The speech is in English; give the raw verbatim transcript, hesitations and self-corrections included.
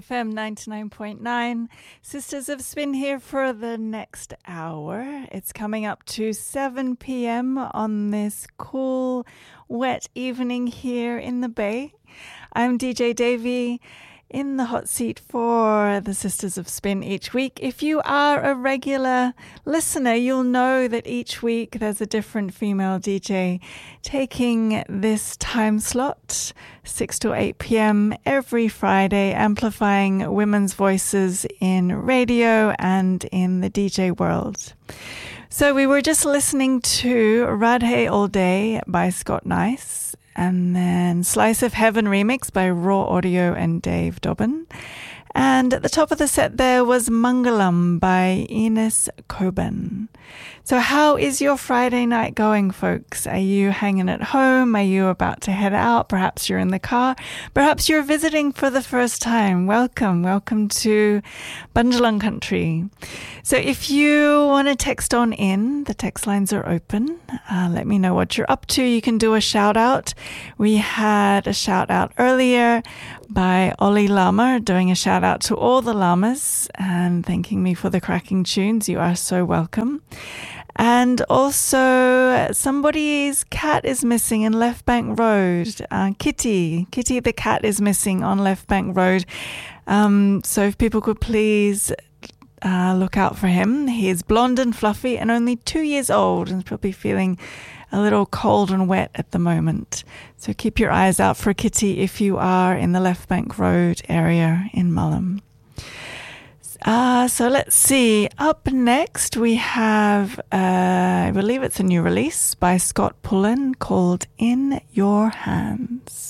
F M ninety-nine point nine. Sisters of Spin here for the next hour. It's coming up to seven p.m. on this cool, wet evening here in the Bay. I'm D J Davy in the hot seat for the Sisters of Spin each week. If you are a regular listener, you'll know that each week there's a different female D J taking this time slot, six to eight p.m. every Friday, amplifying women's voices in radio and in the D J world. So we were just listening to Radhe All Day by Scott Nice, and then Slice of Heaven remix by Raw Audio and Dave Dobbin. And at the top of the set there was Mangalam by Ines Coben. So how is your Friday night going, folks? Are you hanging at home? Are you about to head out? Perhaps you're in the car. Perhaps you're visiting for the first time. Welcome. Welcome to Bundjalung country. So if you want to text on in, the text lines are open. Uh, let me know what you're up to. You can do a shout out. We had a shout out earlier by Ollie Lama, doing a shout out to all the llamas and thanking me for the cracking tunes. You are so welcome. And also, somebody's cat is missing in Left Bank Road. Uh, Kitty, Kitty the cat is missing on Left Bank Road. Um, so if people could please uh, look out for him. He's blonde and fluffy and only two years old and probably feeling a little cold and wet at the moment. So keep your eyes out for Kitty if you are in the Left Bank Road area in Mullum. Uh, so let's see. Up next, we have, uh, I believe it's a new release by Scott Pullen called In Your Hands.